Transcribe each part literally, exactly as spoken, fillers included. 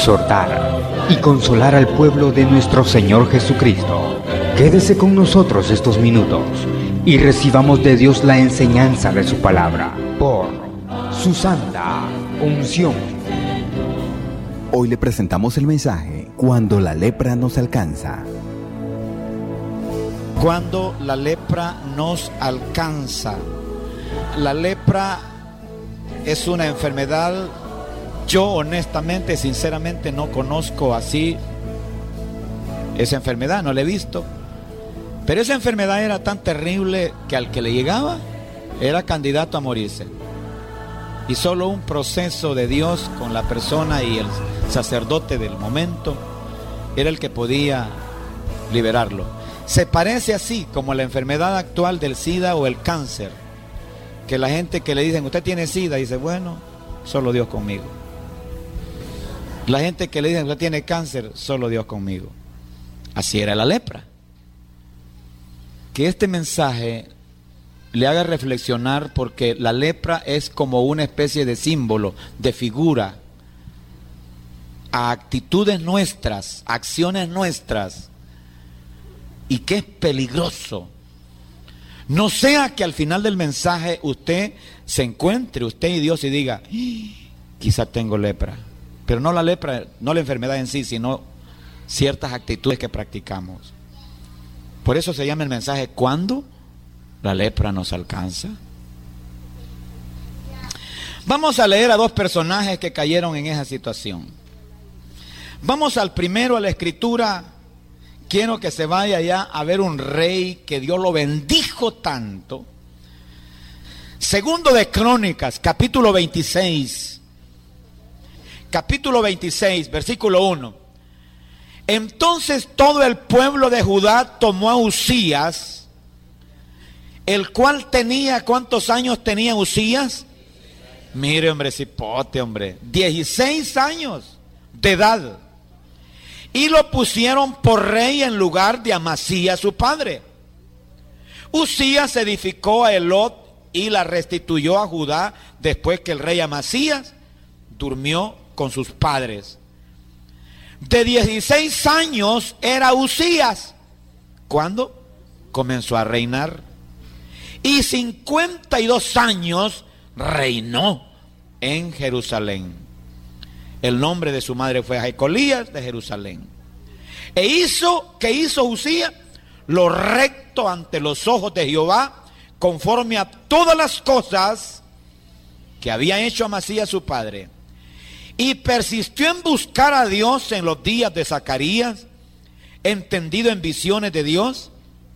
exhortar y consolar al pueblo de nuestro Señor Jesucristo. Quédese con nosotros estos minutos y recibamos de Dios la enseñanza de su palabra por su santa unción. Hoy le presentamos el mensaje Cuando la lepra nos alcanza. Cuando la lepra nos alcanza. La lepra es una enfermedad. Yo honestamente, sinceramente, no conozco así esa enfermedad, no la he visto. Pero esa enfermedad era tan terrible que al que le llegaba era candidato a morirse. Y solo un proceso de Dios con la persona y el sacerdote del momento era el que podía liberarlo. Se parece así como la enfermedad actual del SIDA o el cáncer, que la gente que le dicen, usted tiene SIDA, dice, bueno, solo Dios conmigo. La gente que le dicen, usted tiene cáncer, solo Dios conmigo. Así era la lepra. Que este mensaje le haga reflexionar, porque la lepra es como una especie de símbolo, de figura, a actitudes nuestras, acciones nuestras, y que es peligroso. No sea que al final del mensaje usted se encuentre, usted y Dios, y diga, quizá tengo lepra, pero no la lepra, no la enfermedad en sí, sino ciertas actitudes que practicamos. Por eso se llama el mensaje, ¿cuándo la lepra nos alcanza? Vamos a leer a dos personajes que cayeron en esa situación. Vamos al primero, a la escritura. Quiero que se vaya ya a ver un rey que Dios lo bendijo tanto. Segundo de Crónicas, capítulo veintiséis. Capítulo veintiséis, versículo uno. Entonces todo el pueblo de Judá tomó a Uzías, el cual tenía, ¿cuántos años tenía Uzías? Mire, hombre, cipote, hombre, dieciséis años de edad. Y lo pusieron por rey en lugar de Amasías su padre. Uzías edificó a Elot y la restituyó a Judá después que el rey Amasías durmió con sus padres. De dieciséis años era Uzías cuando comenzó a reinar. Y cincuenta y dos años reinó en Jerusalén. El nombre de su madre fue Jecolías de Jerusalén. E hizo, ¿qué hizo Uzías? Lo recto ante los ojos de Jehová, conforme a todas las cosas que había hecho Amasías su padre. Y persistió en buscar a Dios en los días de Zacarías, entendido en visiones de Dios.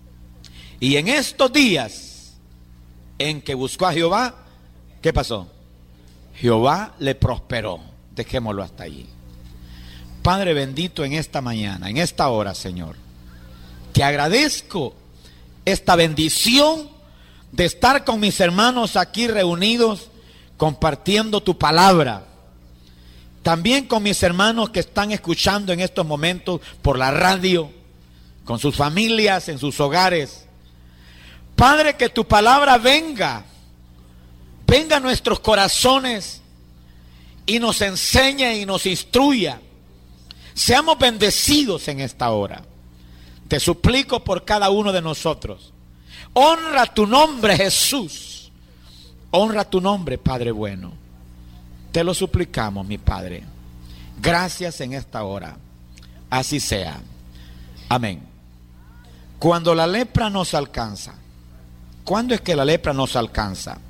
Y en estos días en que buscó a Jehová, ¿qué pasó? Jehová le prosperó. Dejémoslo hasta allí. Padre bendito, en esta mañana, en esta hora, Señor, te agradezco esta bendición de estar con mis hermanos aquí reunidos, compartiendo tu palabra. También con mis hermanos que están escuchando en estos momentos por la radio, con sus familias, en sus hogares. Padre, que tu palabra venga, venga a nuestros corazones y nos enseñe y nos instruya. Seamos bendecidos en esta hora. Te suplico por cada uno de nosotros. Honra tu nombre, Jesús. Honra tu nombre, Padre bueno. Te lo suplicamos, mi Padre. Gracias en esta hora. Así sea. Amén. Cuando la lepra nos alcanza. ¿Cuándo es que la lepra nos alcanza?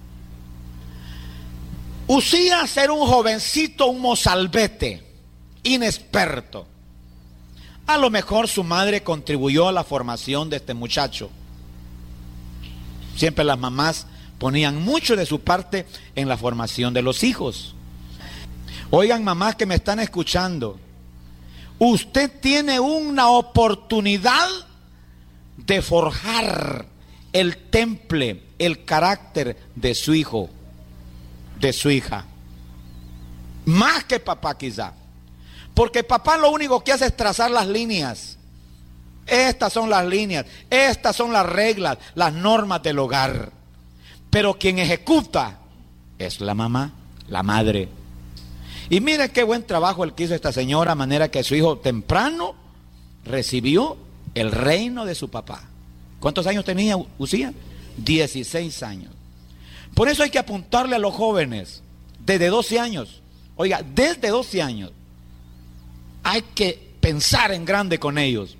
Uzías era un jovencito, un mozalbete, inexperto. A lo mejor su madre contribuyó a la formación de este muchacho. Siempre las mamás ponían mucho de su parte en la formación de los hijos. Oigan, mamás que me están escuchando, usted tiene una oportunidad de forjar el temple, el carácter de su hijo, de su hija. Más que papá quizá. Porque papá lo único que hace es trazar las líneas. Estas son las líneas, estas son las reglas, las normas del hogar. Pero quien ejecuta es la mamá, la madre. Y mire qué buen trabajo el que hizo esta señora, a manera que su hijo temprano recibió el reino de su papá. ¿Cuántos años tenía Usías? dieciséis años. Por eso hay que apuntarle a los jóvenes desde doce años. Oiga, desde doce años hay que pensar en grande con ellos.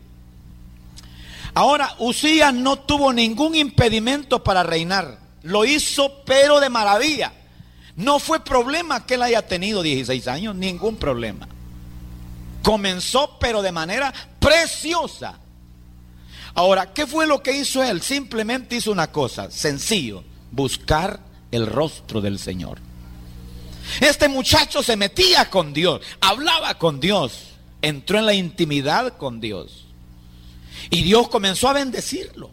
Ahora, Usías no tuvo ningún impedimento para reinar. Lo hizo, pero de maravilla. No fue problema que él haya tenido dieciséis años, ningún problema. Comenzó, pero de manera preciosa. Ahora, ¿qué fue lo que hizo él? Simplemente hizo una cosa, sencillo: buscar el rostro del Señor. Este muchacho se metía con Dios, hablaba con Dios, entró en la intimidad con Dios. Y Dios comenzó a bendecirlo.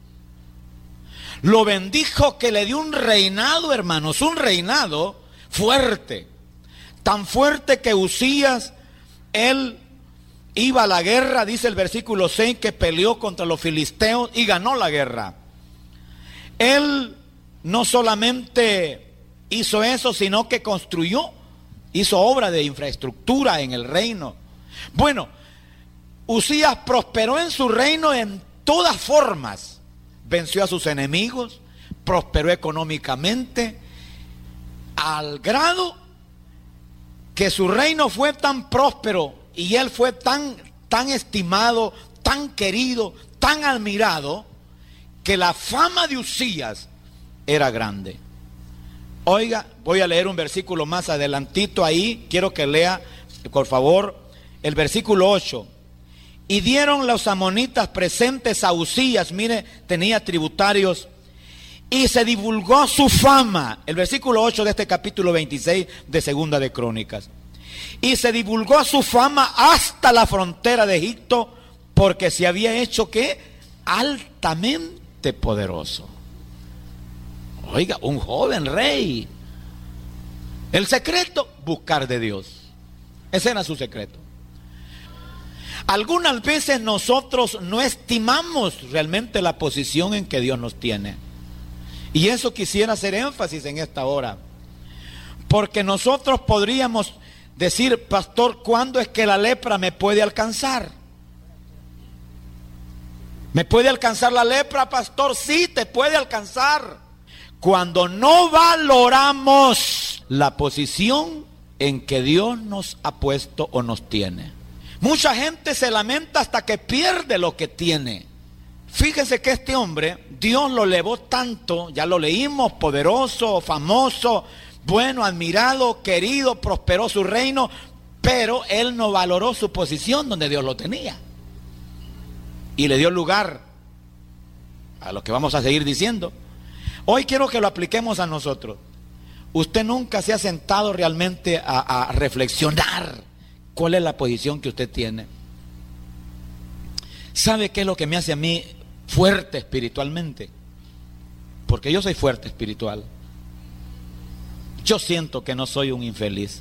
Lo bendijo, que le dio un reinado, hermanos, un reinado fuerte. Tan fuerte que Usías, él iba a la guerra, dice el versículo seis, que peleó contra los filisteos y ganó la guerra. Él no solamente hizo eso, sino que construyó, hizo obra de infraestructura en el reino. Bueno, Usías prosperó en su reino en todas formas. Venció a sus enemigos, prosperó económicamente, al grado que su reino fue tan próspero y él fue tan, tan estimado, tan querido, tan admirado, que la fama de Usías era grande. Oiga, voy a leer un versículo más adelantito ahí. Quiero que lea, por favor, el versículo ocho. Y dieron los amonitas presentes a Usías, mire, tenía tributarios, y se divulgó su fama. El versículo ocho de este capítulo veintiséis de Segunda de Crónicas. Y se divulgó su fama hasta la frontera de Egipto, porque se había hecho, ¿qué? Altamente poderoso. Oiga, un joven rey. El secreto, buscar de Dios. Ese era su secreto. Algunas veces nosotros no estimamos realmente la posición en que Dios nos tiene. Y eso quisiera hacer énfasis en esta hora. Porque nosotros podríamos decir: pastor, ¿cuándo es que la lepra me puede alcanzar? ¿Me puede alcanzar la lepra, pastor? Sí, te puede alcanzar. Cuando no valoramos la posición en que Dios nos ha puesto o nos tiene. Mucha gente se lamenta hasta que pierde lo que tiene. Fíjense que este hombre, Dios lo elevó tanto, ya lo leímos, poderoso, famoso, bueno, admirado, querido, prosperó su reino, pero él no valoró su posición donde Dios lo tenía. Y le dio lugar a lo que vamos a seguir diciendo. Hoy quiero que lo apliquemos a nosotros. Usted nunca se ha sentado realmente a, a reflexionar cuál es la posición que usted tiene. ¿Sabe qué es lo que me hace a mí fuerte espiritualmente? Porque yo soy fuerte espiritual. Yo siento que no soy un infeliz.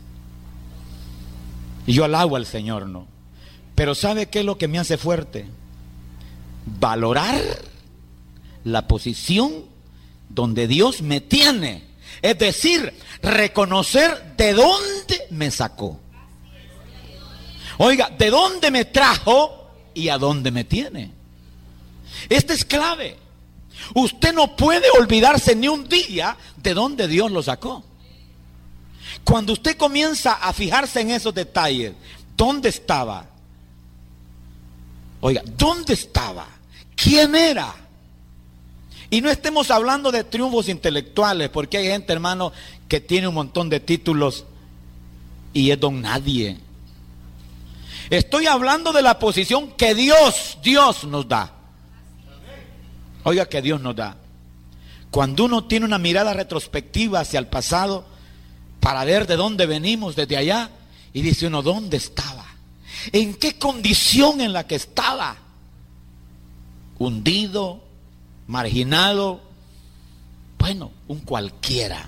Y yo alabo al Señor, ¿no? Pero ¿sabe qué es lo que me hace fuerte? Valorar la posición donde Dios me tiene. Es decir, reconocer de dónde me sacó. Oiga, de dónde me trajo y a dónde me tiene. Esta es clave. Usted no puede olvidarse ni un día de dónde Dios lo sacó. Cuando usted comienza a fijarse en esos detalles, ¿dónde estaba? Oiga, ¿dónde estaba? ¿Quién era? Y no estemos hablando de triunfos intelectuales, porque hay gente, hermano, que tiene un montón de títulos y es don nadie. Estoy hablando de la posición que Dios, Dios nos da. Oiga, que Dios nos da. Cuando uno tiene una mirada retrospectiva hacia el pasado, para ver de dónde venimos, desde allá, y dice uno, ¿dónde estaba? ¿En qué condición en la que estaba? Hundido, marginado, bueno, un cualquiera.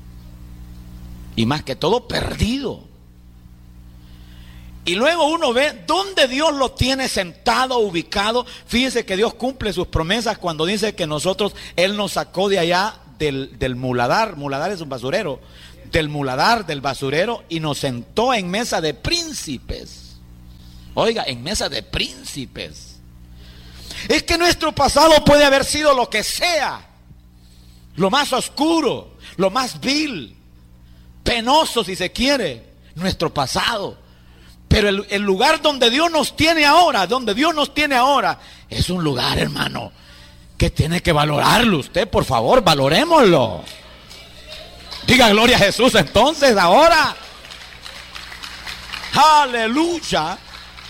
Y más que todo, perdido. Y luego uno ve dónde Dios lo tiene sentado, ubicado. Fíjese que Dios cumple sus promesas cuando dice que nosotros, Él nos sacó de allá del, del muladar. Muladar es un basurero. del muladar, del basurero, y nos sentó en mesa de príncipes. Oiga, en mesa de príncipes. Es que nuestro pasado puede haber sido lo que sea, lo más oscuro, lo más vil, penoso si se quiere, nuestro pasado. Pero el, el lugar donde Dios nos tiene ahora, donde Dios nos tiene ahora, es un lugar, hermano, que tiene que valorarlo usted, por favor, valorémoslo. Diga gloria a Jesús entonces, ahora. Aleluya.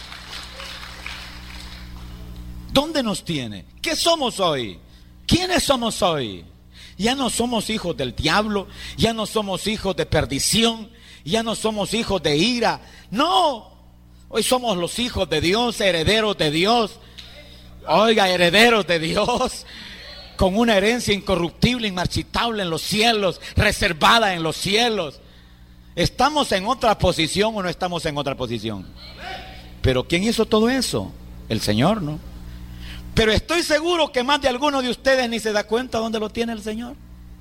¿Dónde nos tiene? ¿Qué somos hoy? ¿Quiénes somos hoy? Ya no somos hijos del diablo, ya no somos hijos de perdición, ya no somos hijos de ira. No, hoy somos los hijos de Dios, herederos de Dios. Oiga, herederos de Dios, con una herencia incorruptible, inmarchitable en los cielos, reservada en los cielos. ¿Estamos en otra posición o no estamos en otra posición? Pero ¿quién hizo todo eso? El Señor, ¿no? Pero estoy seguro que más de alguno de ustedes ni se da cuenta dónde lo tiene el Señor.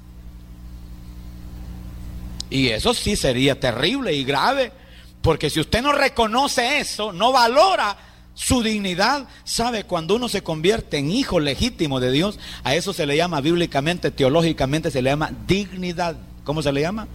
Y eso sí sería terrible y grave, porque si usted no reconoce eso, no valora su dignidad, sabe, cuando uno se convierte en hijo legítimo de Dios, a eso se le llama bíblicamente, teológicamente se le llama dignidad. ¿Cómo se le llama?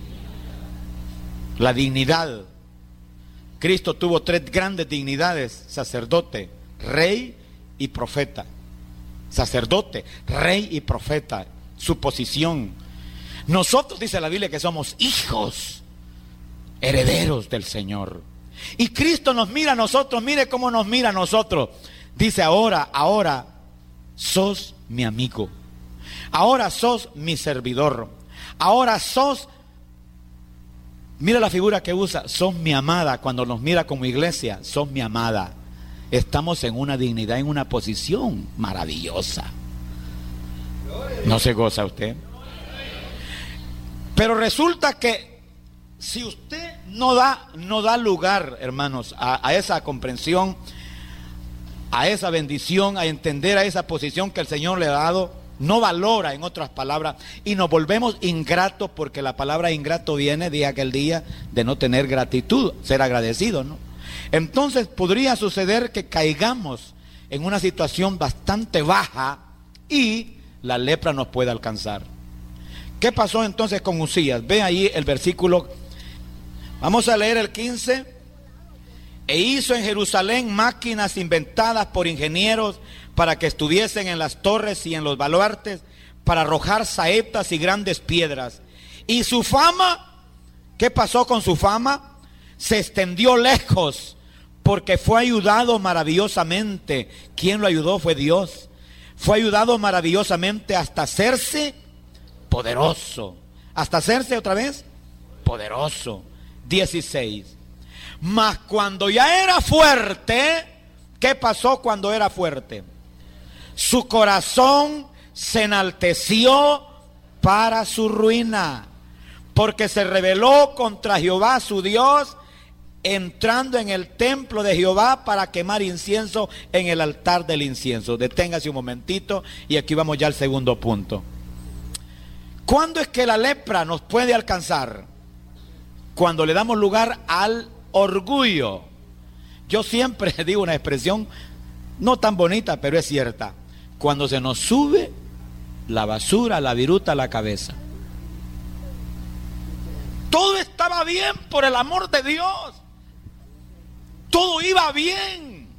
La dignidad. Cristo tuvo tres grandes dignidades: sacerdote, rey y profeta. Sacerdote, rey y profeta, su posición. Nosotros, dice la Biblia, que somos hijos, herederos del Señor. Y Cristo nos mira a nosotros, mire cómo nos mira a nosotros. Dice, ahora, ahora sos mi amigo, ahora sos mi servidor, ahora sos, mira la figura que usa, sos mi amada. Cuando nos mira como iglesia, sos mi amada. Estamos en una dignidad, en una posición maravillosa. ¿No se goza usted? Pero resulta que si usted no da, no da lugar, hermanos, a, a esa comprensión, a esa bendición, a entender a esa posición que el Señor le ha dado, no valora, en otras palabras, y nos volvemos ingratos, porque la palabra ingrato viene de aquel día de no tener gratitud, ser agradecido, ¿no? Entonces podría suceder que caigamos en una situación bastante baja y la lepra nos puede alcanzar. ¿Qué pasó entonces con Uzías? Ve ahí el versículo, vamos a leer el quince. E hizo en Jerusalén máquinas inventadas por ingenieros para que estuviesen en las torres y en los baluartes, para arrojar saetas y grandes piedras. Y su fama, ¿qué pasó con su fama? Se extendió lejos, porque fue ayudado maravillosamente. ¿Quién lo ayudó? Fue Dios. Fue ayudado maravillosamente hasta hacerse poderoso. Hasta hacerse otra vez poderoso. dieciséis. Mas cuando ya era fuerte, ¿qué pasó cuando era fuerte? Su corazón se enalteció para su ruina, porque se rebeló contra Jehová su Dios, entrando en el templo de Jehová para quemar incienso en el altar del incienso. Deténgase un momentito y aquí vamos ya al segundo punto. ¿Cuándo es que la lepra nos puede alcanzar? Cuando le damos lugar al orgullo. Yo siempre digo una expresión no tan bonita, pero es cierta. Cuando se nos sube la basura, la viruta a la cabeza. Todo estaba bien por el amor de Dios. Todo iba bien.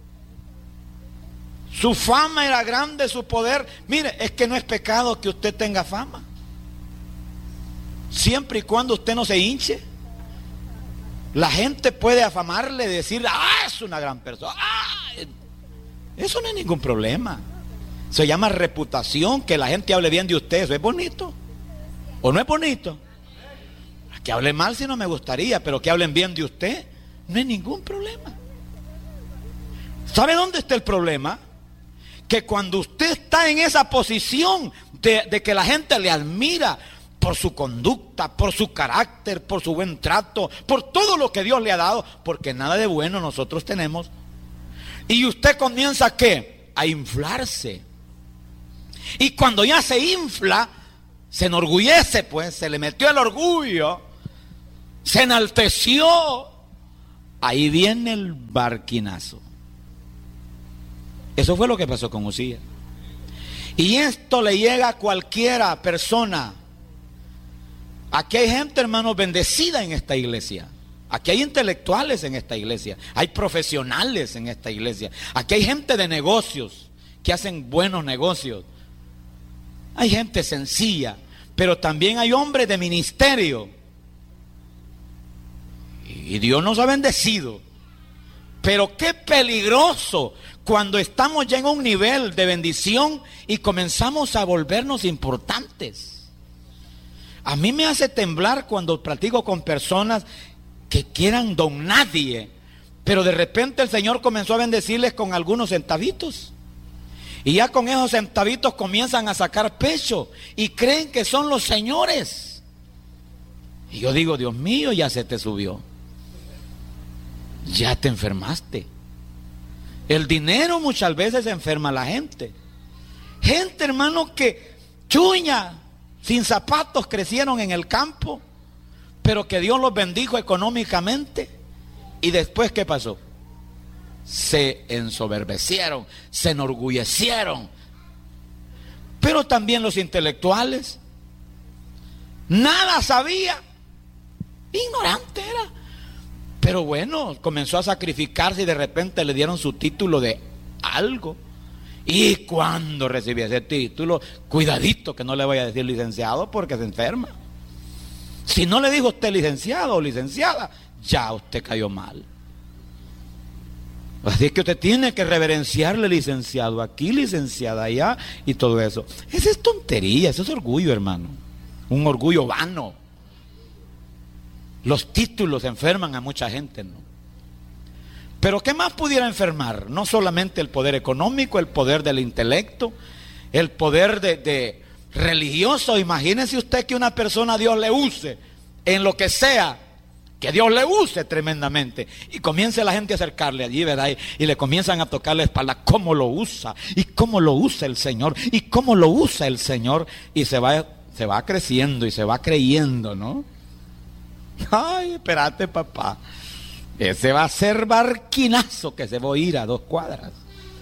Su fama era grande, su poder. Mire, es que no es pecado que usted tenga fama, siempre y cuando usted no se hinche. La gente puede afamarle, decir, ah, es una gran persona. Ah, eso no es ningún problema. Se llama reputación, que la gente hable bien de usted. ¿Eso es bonito? ¿O no es bonito? Que hable mal si no me gustaría, pero que hablen bien de usted, no hay ningún problema. ¿Sabe dónde está el problema? Que cuando usted está en esa posición de, de que la gente le admira por su conducta, por su carácter, por su buen trato, por todo lo que Dios le ha dado, porque nada de bueno nosotros tenemos, y usted comienza ¿a qué? A inflarse. Y cuando ya se infla, se enorgullece, pues, se le metió el orgullo, se enalteció, ahí viene el barquinazo. Eso fue lo que pasó con Uzías. Y esto le llega a cualquiera persona. Aquí hay gente, hermanos, bendecida en esta iglesia. Aquí hay intelectuales en esta iglesia. Hay profesionales en esta iglesia. Aquí hay gente de negocios que hacen buenos negocios. Hay gente sencilla, pero también hay hombres de ministerio. Y Dios nos ha bendecido. Pero qué peligroso cuando estamos ya en un nivel de bendición y comenzamos a volvernos importantes. A mí me hace temblar cuando platico con personas que quieran don nadie, pero de repente el Señor comenzó a bendecirles con algunos centavitos. Y ya con esos centavitos comienzan a sacar pecho y creen que son los señores. Y yo digo, Dios mío, ya se te subió. Ya te enfermaste. El dinero muchas veces enferma a la gente. Gente, hermano, que chuña, sin zapatos, crecieron en el campo, pero que Dios los bendijo económicamente. Y después, ¿qué pasó? Se ensoberbecieron, se enorgullecieron. Pero también los intelectuales, nada sabía, ignorante era. Pero bueno, comenzó a sacrificarse y de repente le dieron su título de algo. Y cuando recibía ese título, cuidadito que no le vaya a decir licenciado porque se enferma. Si no le dijo usted licenciado o licenciada, ya usted cayó mal. Así es que usted tiene que reverenciarle licenciado aquí, licenciada allá y todo eso. Esa es tontería, eso es orgullo, hermano. Un orgullo vano. Los títulos enferman a mucha gente, ¿no? Pero ¿qué más pudiera enfermar? No solamente el poder económico, el poder del intelecto, el poder de, de religioso. Imagínese usted que una persona Dios le use en lo que sea, que Dios le use tremendamente, y comience la gente a acercarle allí, ¿verdad? Y, y le comienzan a tocar la espalda, cómo lo usa, y cómo lo usa el Señor, y cómo lo usa el Señor, y se va, se va creciendo y se va creyendo, ¿no? Ay, espérate, papá, ese va a ser barquinazo que se va a ir a dos cuadras.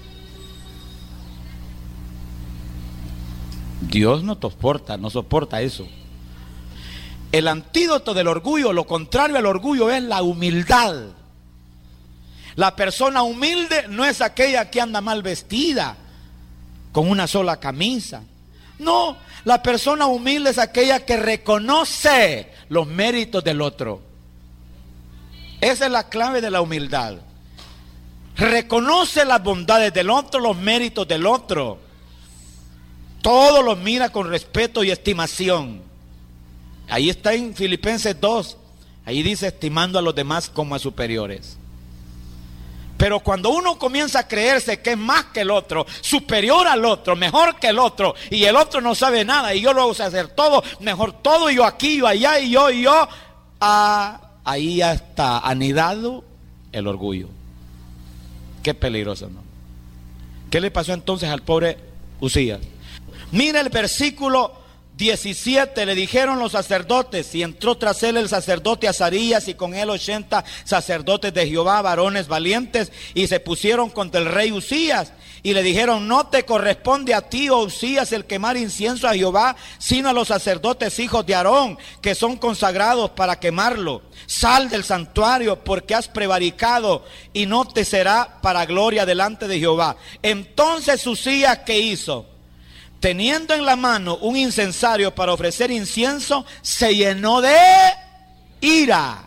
Dios no soporta, no soporta eso. El antídoto del orgullo, lo contrario al orgullo, es la humildad. La persona humilde no es aquella que anda mal vestida, con una sola camisa. No, la persona humilde es aquella que reconoce los méritos del otro. Esa es la clave de la humildad. Reconoce las bondades del otro, los méritos del otro. Todo lo mira con respeto y estimación. Ahí está en Filipenses dos. Ahí dice, estimando a los demás como a superiores. Pero cuando uno comienza a creerse que es más que el otro, superior al otro, mejor que el otro, y el otro no sabe nada, y yo lo sé hacer todo, mejor todo, y yo aquí, yo allá, y yo, y yo, ah, ahí ya está anidado el orgullo. Qué peligroso, ¿no? ¿Qué le pasó entonces al pobre Uzías? Mira el versículo diecisiete, le dijeron los sacerdotes, y entró tras él el sacerdote Azarías, y con él ochenta sacerdotes de Jehová, varones valientes, y se pusieron contra el rey Uzías, y le dijeron, no te corresponde a ti, oh Uzías, el quemar incienso a Jehová, sino a los sacerdotes hijos de Aarón, que son consagrados para quemarlo. Sal del santuario, porque has prevaricado, y no te será para gloria delante de Jehová. Entonces Uzías, ¿qué hizo? Teniendo en la mano un incensario para ofrecer incienso, se llenó de ira.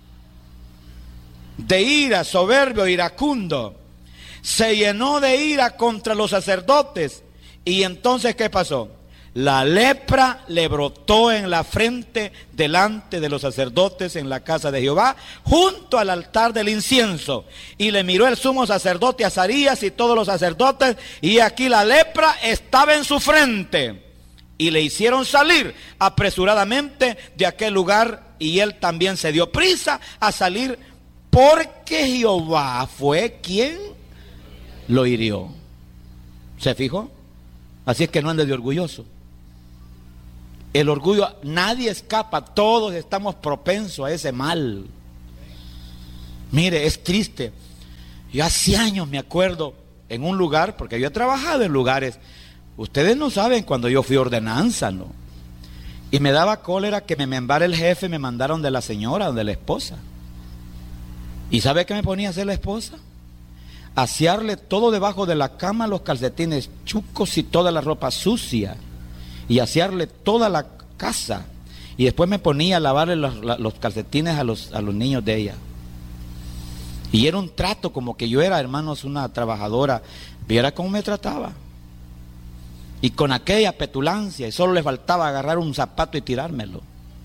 De ira, soberbio, iracundo. Se llenó de ira contra los sacerdotes. Y entonces, ¿qué pasó? La lepra le brotó en la frente delante de los sacerdotes en la casa de Jehová, junto al altar del incienso. Y le miró el sumo sacerdote Azarías y todos los sacerdotes, y aquí la lepra estaba en su frente. Y le hicieron salir apresuradamente de aquel lugar, y él también se dio prisa a salir, porque Jehová fue quien lo hirió. ¿Se fijó? Así es que no ande de orgulloso. El orgullo, nadie escapa, todos estamos propensos a ese mal. Mire, es triste. Yo hace años me acuerdo en un lugar, porque yo he trabajado en lugares, ustedes no saben cuando yo fui ordenanza, ¿no? Y me daba cólera que me membara el jefe, me mandaron de la señora o de la esposa. ¿Y sabe qué me ponía a hacer la esposa? Asearle todo debajo de la cama, los calcetines chucos y toda la ropa sucia. Y asearle toda la casa. Y después me ponía a lavarle los, los calcetines a los, a los niños de ella. Y era un trato como que yo era, hermanos, una trabajadora. Viera cómo me trataba. Y con aquella petulancia, y solo le faltaba agarrar un zapato y tirármelo.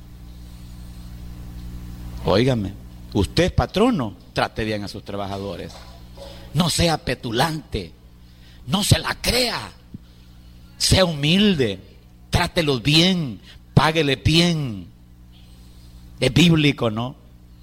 Óigame, usted es patrono, trate bien a sus trabajadores. No sea petulante, no se la crea, sea humilde, trátelos bien, páguele bien. Es bíblico, ¿no?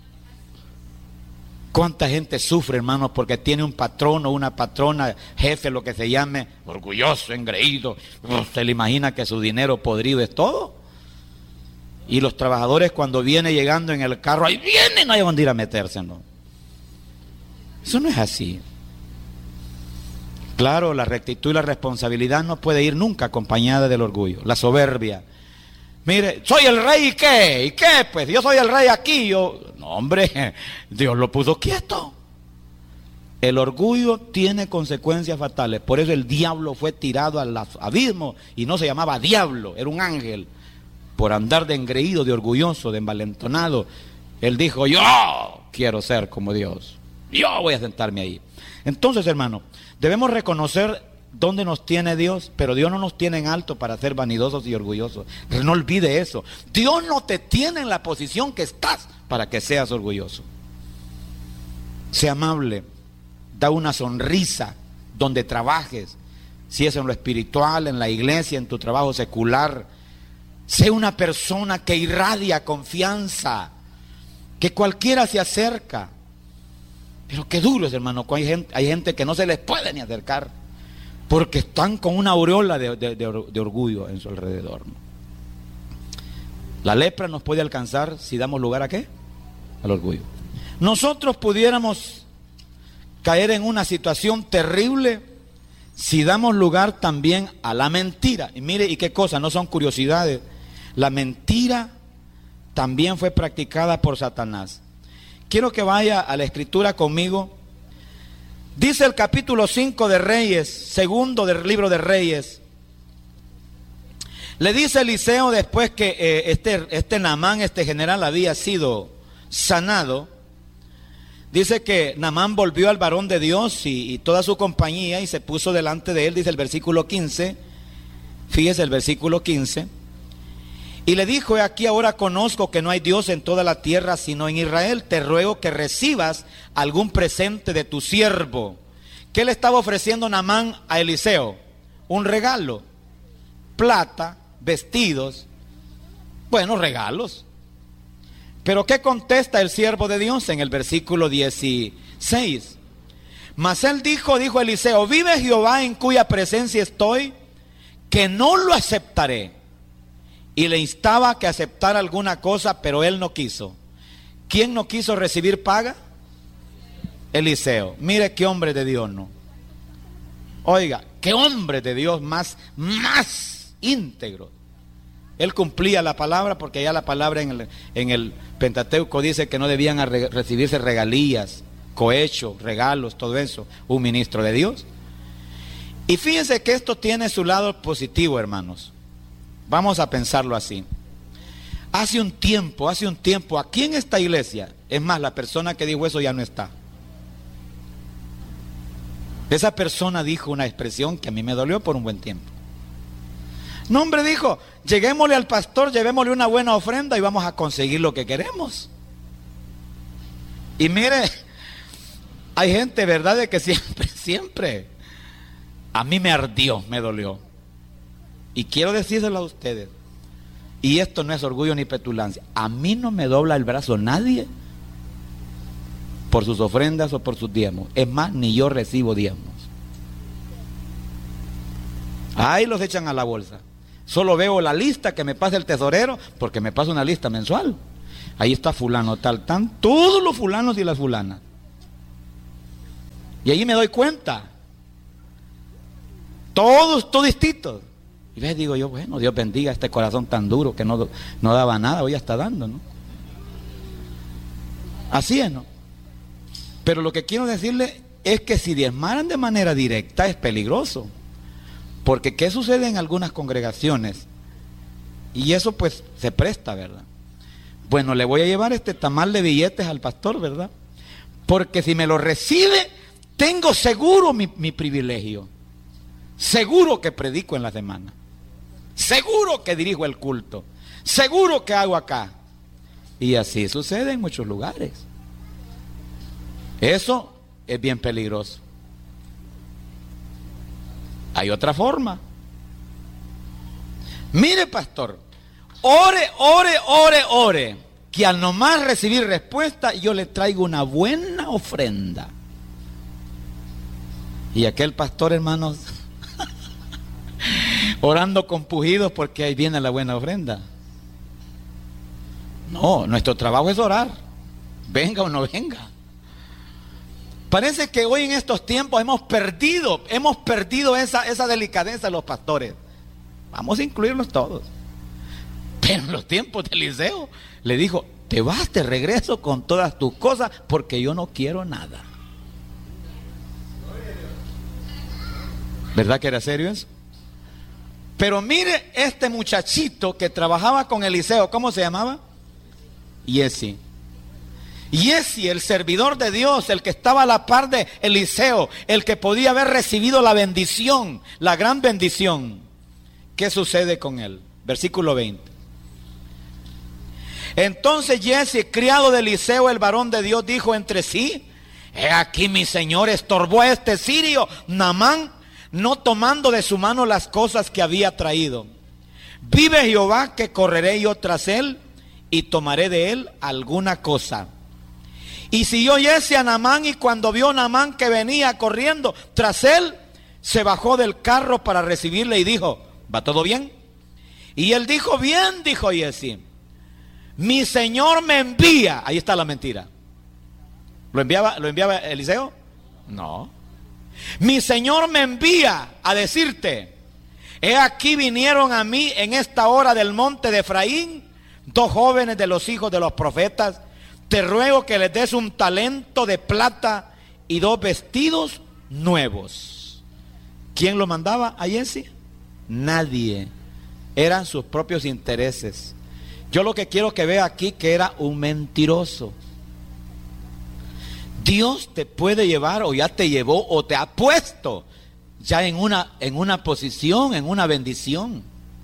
¿Cuánta gente sufre, hermanos, porque tiene un patrón o una patrona, jefe, lo que se llame, orgulloso, engreído? Se le imagina que su dinero podrido es todo. Y los trabajadores, cuando viene llegando en el carro, ahí vienen, no hay dónde ir a meterse, ¿no? Eso no es así. Claro, la rectitud y la responsabilidad no puede ir nunca acompañada del orgullo, la soberbia. Mire, soy el rey, ¿y qué? ¿Y qué? Pues yo soy el rey aquí. Yo, no, hombre, Dios lo puso quieto. El orgullo tiene consecuencias fatales. Por eso el diablo fue tirado al abismo y no se llamaba diablo, era un ángel. Por andar de engreído, de orgulloso, de envalentonado, él dijo, yo quiero ser como Dios. Yo voy a sentarme ahí. Entonces, hermano, debemos reconocer dónde nos tiene Dios, pero Dios no nos tiene en alto para ser vanidosos y orgullosos. No olvide eso. Dios no te tiene en la posición que estás para que seas orgulloso. Sea amable, da una sonrisa donde trabajes, si es en lo espiritual, en la iglesia, en tu trabajo secular. Sé una persona que irradia confianza, que cualquiera se acerca. Pero qué duro es, hermano, hay gente, hay gente que no se les puede ni acercar, porque están con una aureola de, de, de, de orgullo en su alrededor, ¿no? La lepra nos puede alcanzar si damos lugar a ¿qué? Al orgullo. Nosotros pudiéramos caer en una situación terrible si damos lugar también a la mentira. Y mire, y qué cosa, no son curiosidades. La mentira también fue practicada por Satanás. Quiero que vaya a la escritura conmigo. Dice el capítulo cinco de Reyes, segundo del libro de Reyes. Le dice Eliseo después que eh, este, este Naamán, este general, había sido sanado. Dice que Naamán volvió al varón de Dios y, y toda su compañía y se puso delante de él, dice el versículo quince. Fíjese el versículo quince. Y le dijo, he aquí ahora conozco que no hay Dios en toda la tierra sino en Israel. Te ruego que recibas algún presente de tu siervo. ¿Qué le estaba ofreciendo Naamán a Eliseo? Un regalo. Plata, vestidos. Bueno, regalos. Pero ¿qué contesta el siervo de Dios en el versículo dieciséis? Mas él dijo, dijo Eliseo, vive Jehová en cuya presencia estoy, que no lo aceptaré. Y le instaba que aceptara alguna cosa, pero él no quiso. ¿Quién no quiso recibir paga? Eliseo. Mire qué hombre de Dios, ¿no? Oiga, qué hombre de Dios más, más íntegro. Él cumplía la palabra, porque ya la palabra en el, en el Pentateuco dice que no debían re, recibirse regalías, cohechos, regalos, todo eso, un ministro de Dios. Y fíjense que esto tiene su lado positivo, hermanos. Vamos a pensarlo así. Hace un tiempo, hace un tiempo, aquí en esta iglesia, es más, la persona que dijo eso ya no está. Esa persona dijo una expresión que a mí me dolió por un buen tiempo. No, hombre, dijo, lleguémosle al pastor, llevémosle una buena ofrenda y vamos a conseguir lo que queremos. Y mire, hay gente, ¿verdad?, de que siempre, siempre, a mí me ardió, me dolió. Y quiero decírselo a ustedes, y esto no es orgullo ni petulancia, a mí no me dobla el brazo nadie por sus ofrendas o por sus diezmos. Es más, ni yo recibo diezmos. Ahí los echan a la bolsa. Solo veo la lista que me pasa el tesorero, porque me pasa una lista mensual. Ahí está fulano tal, tan, todos los fulanos y las fulanas. Y ahí me doy cuenta. Todos, todistitos. Y ves, digo yo, bueno, Dios bendiga este corazón tan duro que no, no daba nada, hoy ya está dando, ¿no? Así es, ¿no? Pero lo que quiero decirle es que si diezmaran de manera directa es peligroso. Porque ¿qué sucede en algunas congregaciones? Y eso pues se presta, ¿verdad? Bueno, le voy a llevar este tamal de billetes al pastor, ¿verdad? Porque si me lo recibe, tengo seguro mi, mi privilegio. Seguro que predico en la semana. Seguro que dirijo el culto. Seguro que hago acá. Y así sucede en muchos lugares. Eso es bien peligroso. Hay otra forma. Mire, pastor, ore, ore, ore, ore, que al nomás recibir respuesta yo le traigo una buena ofrenda. Y aquel pastor, hermanos, orando compungidos porque ahí viene la buena ofrenda. No, nuestro trabajo es orar, venga o no venga. Parece que hoy en estos tiempos hemos perdido, hemos perdido esa, esa delicadeza de los pastores. Vamos a incluirlos todos. Pero en los tiempos de Eliseo le dijo, te vas de regreso con todas tus cosas porque yo no quiero nada. ¿Verdad que era serio eso? Pero mire este muchachito que trabajaba con Eliseo, ¿cómo se llamaba? Giezi. Giezi, el servidor de Dios, el que estaba a la par de Eliseo, el que podía haber recibido la bendición, la gran bendición. ¿Qué sucede con él? Versículo veinte. Entonces Giezi, criado de Eliseo, el varón de Dios, dijo entre sí, he aquí mi señor estorbó a este sirio, Naamán, no tomando de su mano las cosas que había traído. Vive Jehová que correré yo tras él y tomaré de él alguna cosa. Y siguió Giezi a Naamán, y cuando vio Naamán que venía corriendo tras él, se bajó del carro para recibirle y dijo, ¿va todo bien? Y él dijo, bien, dijo Giezi, mi señor me envía. Ahí está la mentira. ¿Lo enviaba, lo enviaba Eliseo? No. Mi señor me envía a decirte, he aquí vinieron a mí en esta hora del monte de Efraín dos jóvenes de los hijos de los profetas. Te ruego que les des un talento de plata y dos vestidos nuevos. ¿Quién lo mandaba a Giezi? Nadie. Eran sus propios intereses. Yo lo que quiero que vea aquí que era un mentiroso. Dios te puede llevar o ya te llevó o te ha puesto ya en una, en una posición, en una bendición.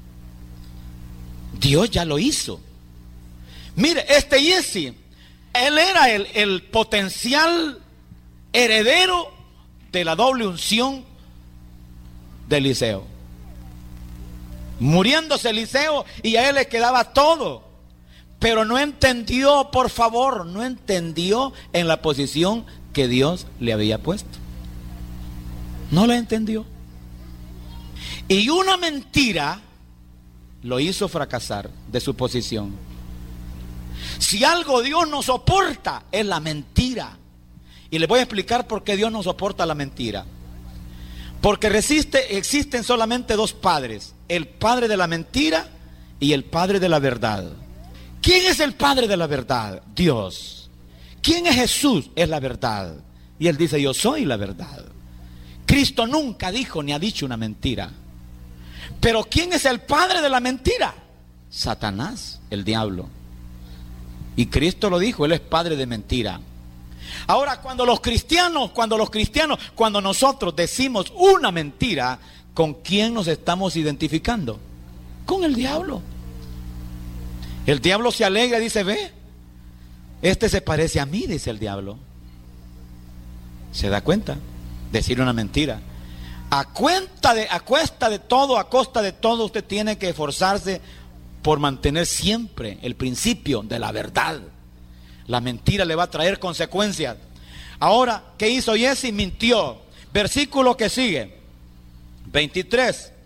Dios ya lo hizo. Mire, este Giezi, él era el, el potencial heredero de la doble unción de Eliseo. Muriéndose Eliseo y a él le quedaba todo. Pero no entendió, por favor, no entendió en la posición que Dios le había puesto. No la entendió. Y una mentira lo hizo fracasar de su posición. Si algo Dios no soporta, es la mentira. Y les voy a explicar por qué Dios no soporta la mentira. Porque resiste, existen solamente dos padres: el padre de la mentira y el padre de la verdad. ¿Quién es el padre de la verdad? Dios. ¿Quién es Jesús? Es la verdad. Y él dice, yo soy la verdad. Cristo nunca dijo ni ha dicho una mentira. Pero ¿quién es el padre de la mentira? Satanás, el diablo. Y Cristo lo dijo, él es padre de mentira. Ahora, cuando los cristianos, cuando los cristianos, cuando nosotros decimos una mentira, ¿con quién nos estamos identificando? Con el diablo. El diablo se alegra y dice, ve, este se parece a mí, dice el diablo. ¿Se da cuenta? Decir una mentira. A cuenta de, a cuesta de todo, a costa de todo, usted tiene que esforzarse por mantener siempre el principio de la verdad. La mentira le va a traer consecuencias. Ahora, ¿qué hizo Giezi? Mintió. Versículo que sigue, veintitrés.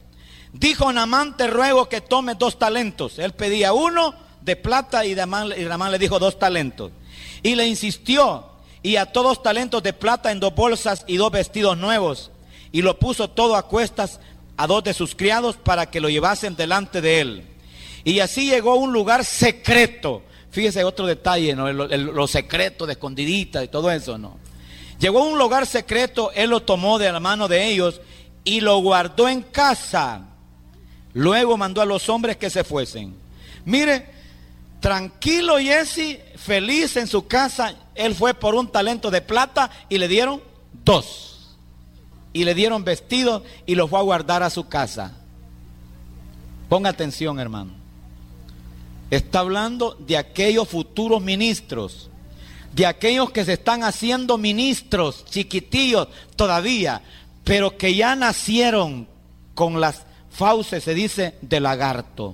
Dijo Naamán: te ruego que tomes dos talentos. Él pedía uno de plata y Naamán, y Naamán le dijo dos talentos. Y le insistió y ató dos talentos de plata en dos bolsas y dos vestidos nuevos. Y lo puso todo a cuestas a dos de sus criados para que lo llevasen delante de él. Y así llegó a un lugar secreto. Fíjese otro detalle, ¿no? Lo, lo secreto de escondidita y todo eso, ¿no? Llegó a un lugar secreto, él lo tomó de la mano de ellos y lo guardó en casa. Luego mandó a los hombres que se fuesen. Mire, tranquilo Jesse, feliz en su casa, él fue por un talento de plata y le dieron dos. Y le dieron vestidos y los fue a guardar a su casa. Ponga atención, hermano. Está hablando de aquellos futuros ministros, de aquellos que se están haciendo ministros, chiquitillos todavía, pero que ya nacieron con las fauces, se dice, de lagarto.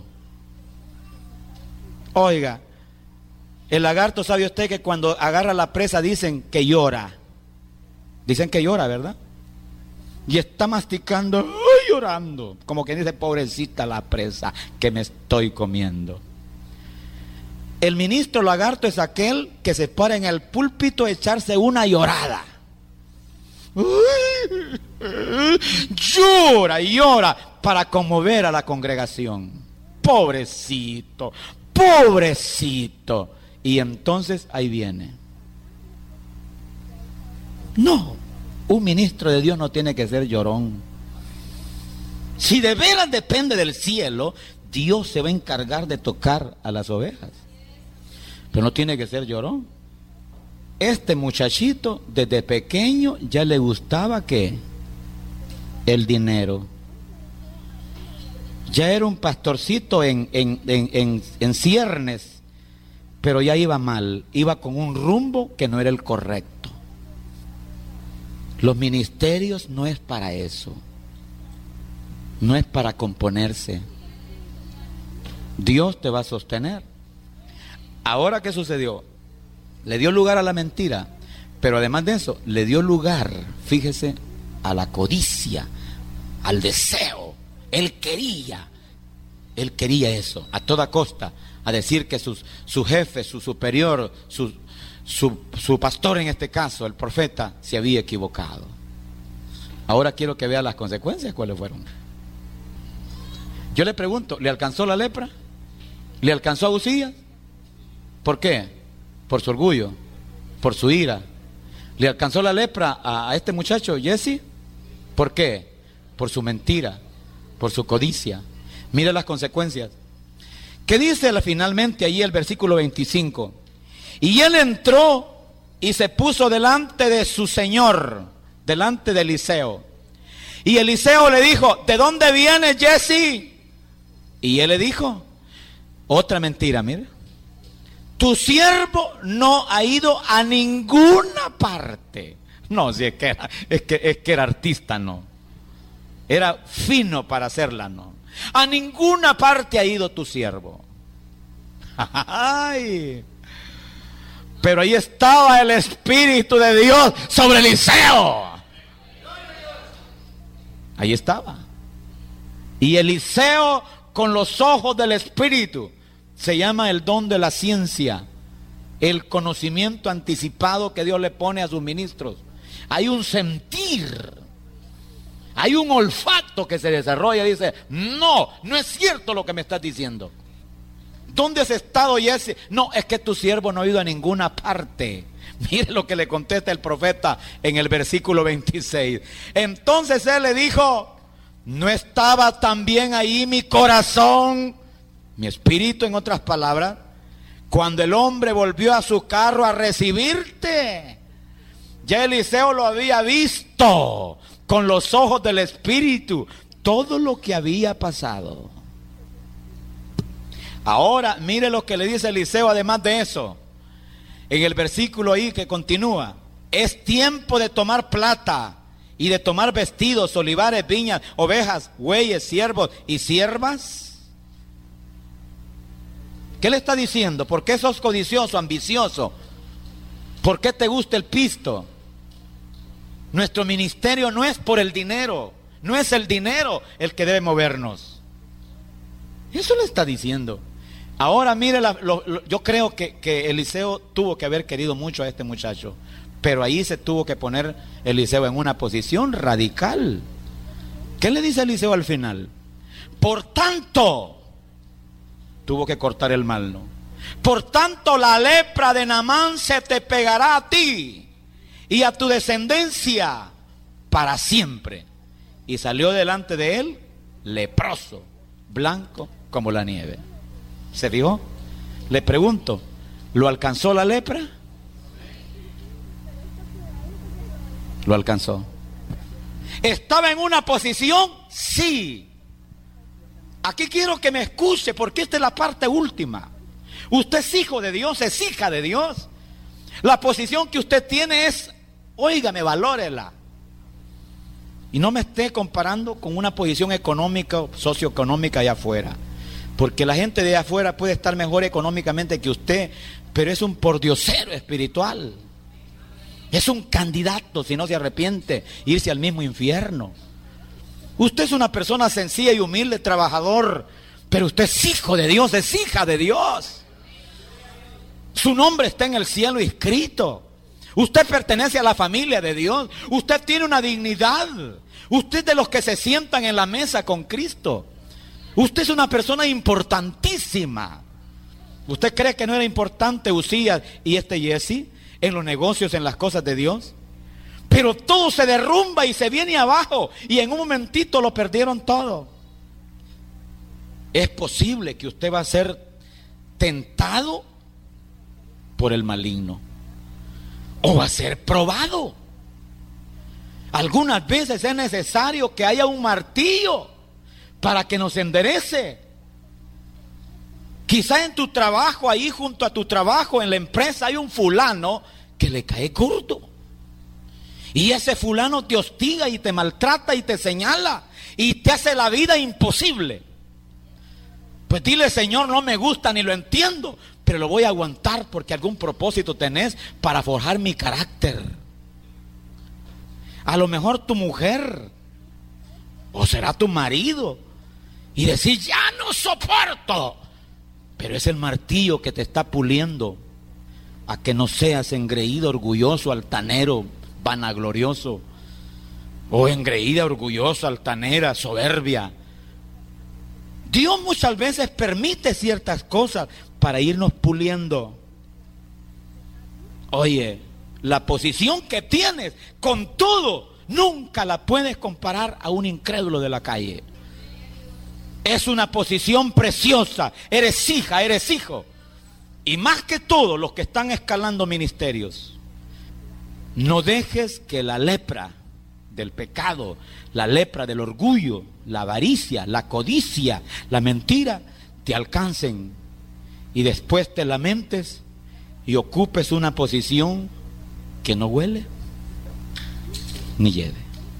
Oiga, el lagarto, ¿sabe usted que cuando agarra la presa dicen que llora? Dicen que llora, ¿verdad? Y está masticando, ¡ay!, llorando, como que dice: pobrecita la presa que me estoy comiendo. El ministro lagarto es aquel que se para en el púlpito a echarse una llorada. Llora y llora para conmover a la congregación. Pobrecito, pobrecito. Y entonces ahí viene. No, un ministro de Dios no tiene que ser llorón. Si de veras depende del cielo, Dios se va a encargar de tocar a las ovejas. Pero no tiene que ser llorón. Este muchachito desde pequeño ya le gustaba ¿qué? El dinero. Ya era un pastorcito en, en, en, en, en ciernes, pero ya iba mal, iba con un rumbo que no era el correcto. Los ministerios no es para eso, no es para componerse. Dios te va a sostener. Ahora, ¿qué sucedió? Le dio lugar a la mentira, pero además de eso, le dio lugar, fíjese, a la codicia, al deseo. Él quería, él quería eso, a toda costa, a decir que sus, su jefe, su superior, su, su, su pastor en este caso, el profeta, se había equivocado. Ahora quiero que vea las consecuencias, ¿cuáles fueron? Yo le pregunto, ¿le alcanzó la lepra? ¿Le alcanzó a Uzías? ¿Por qué? Por su orgullo, por su ira. ¿Le alcanzó la lepra a, a este muchacho Jesse? ¿Por qué? Por su mentira, por su codicia. Mira las consecuencias. ¿Qué dice finalmente allí el versículo veinticinco? Y él entró y se puso delante de su señor, delante de Eliseo. Y Eliseo le dijo: ¿de dónde vienes, Jesse? Y él le dijo, otra mentira, mire: tu siervo no ha ido a ninguna parte. No, si es que era, es que, es que era artista, no. Era fino para hacerla, no. A ninguna parte ha ido tu siervo. Ay. Pero ahí estaba el Espíritu de Dios sobre Eliseo. Ahí estaba. Y Eliseo, con los ojos del Espíritu, se llama el don de la ciencia, el conocimiento anticipado que Dios le pone a sus ministros. Hay un sentir, hay un olfato que se desarrolla y dice: no, no es cierto lo que me estás diciendo. ¿Dónde has estado, Jesse? No, es que tu siervo no ha ido a ninguna parte. Mire lo que le contesta el profeta en el versículo veintiséis. Entonces él le dijo: ¿no estaba también ahí mi corazón, mi espíritu, en otras palabras, cuando el hombre volvió a su carro a recibirte? Ya Eliseo lo había visto con los ojos del Espíritu, todo lo que había pasado. Ahora, mire lo que le dice Eliseo además de eso. En el versículo ahí que continúa: es tiempo de tomar plata y de tomar vestidos, olivares, viñas, ovejas, bueyes, siervos y siervas. ¿Qué le está diciendo? ¿Por qué sos codicioso, ambicioso? ¿Por qué te gusta el pisto? Nuestro ministerio no es por el dinero. No es el dinero el que debe movernos. Eso le está diciendo. Ahora mire, la, lo, lo, yo creo que, que Eliseo tuvo que haber querido mucho a este muchacho, pero ahí se tuvo que poner Eliseo en una posición radical. ¿Qué le dice Eliseo al final? Por tanto, tuvo que cortar el mal, ¿no? Por tanto, la lepra de Naamán se te pegará a ti y a tu descendencia para siempre. Y salió delante de él leproso, blanco como la nieve. ¿Se fijó? Le pregunto, ¿lo alcanzó la lepra? Lo alcanzó. ¿Estaba en una posición? Sí. Aquí quiero que me escuche porque esta es la parte última. Usted es hijo de Dios, es hija de Dios. La posición que usted tiene es, óigame, valórela. Y no me esté comparando con una posición económica o socioeconómica allá afuera. Porque la gente de allá afuera puede estar mejor económicamente que usted, pero es un pordiosero espiritual. Es un candidato, si no se arrepiente, irse al mismo infierno. Usted es una persona sencilla y humilde, trabajador, pero usted es hijo de Dios, es hija de Dios. Su nombre está en el cielo inscrito. Usted pertenece a la familia de Dios. Usted tiene una dignidad. Usted es de los que se sientan en la mesa con Cristo. Usted es una persona importantísima. ¿Usted cree que no era importante Uzías y este Jesse en los negocios, en las cosas de Dios? Pero todo se derrumba y se viene abajo y en un momentito lo perdieron todo. Es posible que usted va a ser tentado por el maligno o va a ser probado. Algunas veces es necesario que haya un martillo para que nos enderece. Quizá en tu trabajo, ahí junto a tu trabajo, en la empresa, hay un fulano que le cae gordo. Y ese fulano te hostiga y te maltrata y te señala y te hace la vida imposible. Pues dile, Señor, no me gusta ni lo entiendo, pero lo voy a aguantar porque algún propósito tenés para forjar mi carácter. A lo mejor tu mujer o será tu marido y decir, ya no soporto. Pero es el martillo que te está puliendo a que no seas engreído, orgulloso, altanero, vanaglorioso, o engreída, orgullosa, altanera, soberbia. Dios muchas veces permite ciertas cosas para irnos puliendo. Oye, la posición que tienes, con todo, nunca la puedes comparar a un incrédulo de la calle. Es una posición preciosa. Eres hija, eres hijo. Y más que todo, los que están escalando ministerios, no dejes que la lepra del pecado, la lepra del orgullo, la avaricia, la codicia, la mentira, te alcancen y después te lamentes y ocupes una posición que no huele ni hiede.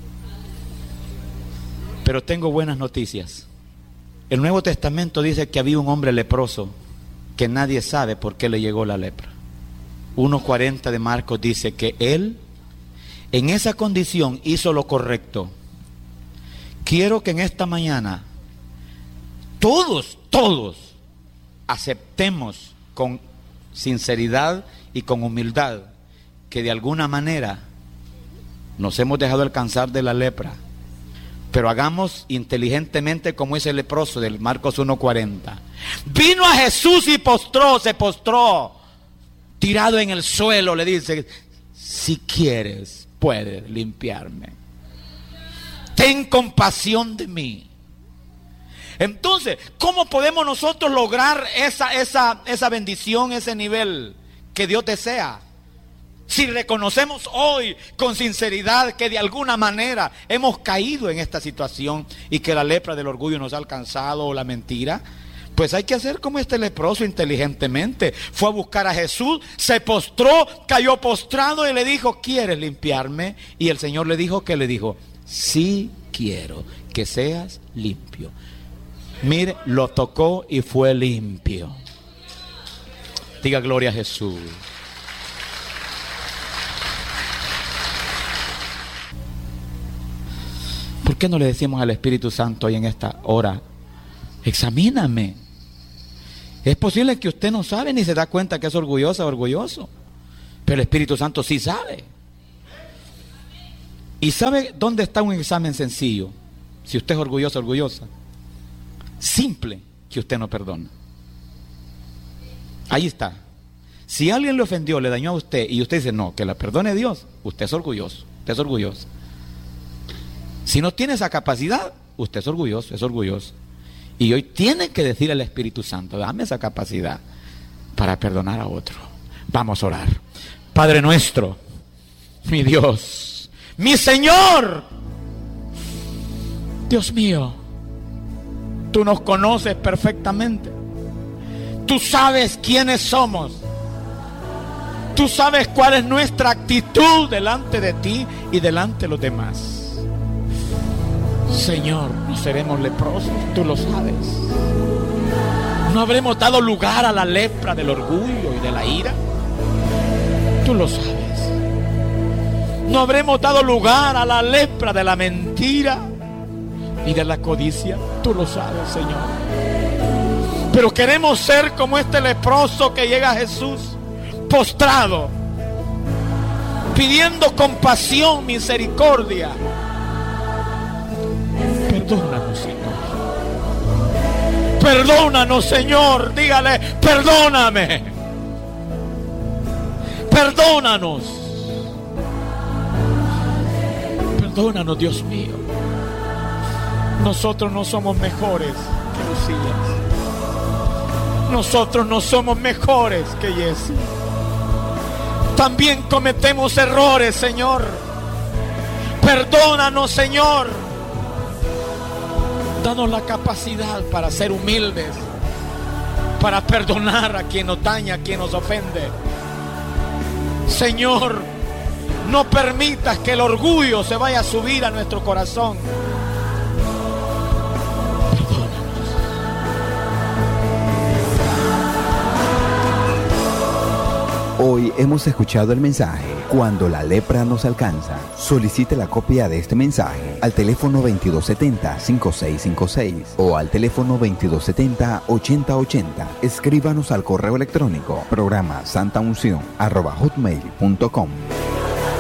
Pero tengo buenas noticias. El Nuevo Testamento dice que había un hombre leproso que nadie sabe por qué le llegó la lepra. uno cuarenta de Marcos dice que él en esa condición hizo lo correcto. Quiero que en esta mañana todos, todos aceptemos con sinceridad y con humildad que de alguna manera nos hemos dejado alcanzar de la lepra. Pero hagamos inteligentemente como ese leproso del Marcos uno cuarenta. Vino a Jesús y postró, se postró, tirado en el suelo, le dice, si quieres, puedes limpiarme. Ten compasión de mí. Entonces, ¿cómo podemos nosotros lograr esa, esa, esa bendición, ese nivel que Dios desea? Si reconocemos hoy con sinceridad que de alguna manera hemos caído en esta situación y que la lepra del orgullo nos ha alcanzado o la mentira, pues hay que hacer como este leproso inteligentemente. Fue a buscar a Jesús, se postró, cayó postrado y le dijo, ¿quieres limpiarme? Y el Señor le dijo, ¿qué le dijo? Sí quiero que seas limpio. Mire, lo tocó y fue limpio. Diga gloria a Jesús. ¿Por qué no le decimos al Espíritu Santo hoy en esta hora? Examíname. Es posible que usted no sabe ni se da cuenta que es orgullosa o orgulloso, pero el Espíritu Santo sí sabe. ¿Y sabe dónde está un examen sencillo? Si usted es orgulloso o orgullosa. Simple, que usted no perdona. Ahí está. Si alguien le ofendió, le dañó a usted y usted dice no, que la perdone Dios, usted es orgulloso, usted es orgulloso. Si no tiene esa capacidad, usted es orgulloso, es orgulloso. Y hoy tiene que decir al Espíritu Santo, dame esa capacidad para perdonar a otro. Vamos a orar. Padre nuestro, mi Dios, mi Señor, Dios mío, tú nos conoces perfectamente. Tú sabes quiénes somos. Tú sabes cuál es nuestra actitud delante de ti y delante de los demás. Señor, no seremos leprosos, tú lo sabes. No habremos dado lugar a la lepra del orgullo y de la ira, tú lo sabes. No habremos dado lugar a la lepra de la mentira y de la codicia, tú lo sabes, Señor. Pero queremos ser como este leproso que llega a Jesús, postrado, pidiendo compasión, misericordia. Perdónanos, Señor. Perdónanos, Señor. Dígale, perdóname. Perdónanos. Perdónanos, Dios mío. Nosotros no somos mejores que Usías. Nosotros no somos mejores que Jesse. También cometemos errores, Señor. Perdónanos, Señor. Danos la capacidad para ser humildes, para perdonar a quien nos daña, a quien nos ofende. Señor, no permitas que el orgullo se vaya a subir a nuestro corazón. Hoy hemos escuchado el mensaje Cuando la lepra nos alcanza. Solicite la copia de este mensaje al teléfono veintidós setenta, cincuenta y seis cincuenta y seis o al teléfono veintidós setenta, ochenta ochenta. Escríbanos al correo electrónico programa santaunción arroba hotmail punto com.